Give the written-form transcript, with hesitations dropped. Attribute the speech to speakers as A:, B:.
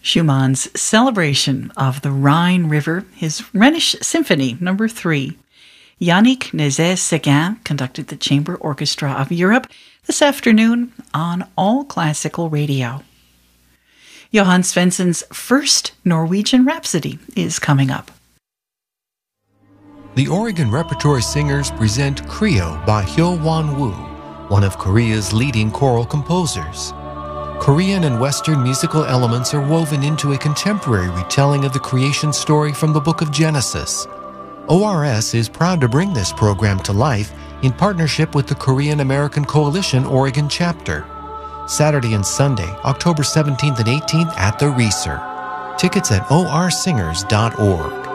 A: Schumann's celebration of the Rhine River, his Rhenish Symphony No. 3. Yannick Nézet-Séguin conducted the Chamber Orchestra of Europe this afternoon on All Classical Radio. Johann Svensson's first Norwegian Rhapsody is coming up.
B: The Oregon Repertory Singers present Creo by Hyo-won Woo, one of Korea's leading choral composers. Korean and Western musical elements are woven into a contemporary retelling of the creation story from the Book of Genesis. ORS is proud to bring this program to life in partnership with the Korean American Coalition Oregon chapter. Saturday and Sunday, October 17th and 18th at the Reser. Tickets at orsingers.org.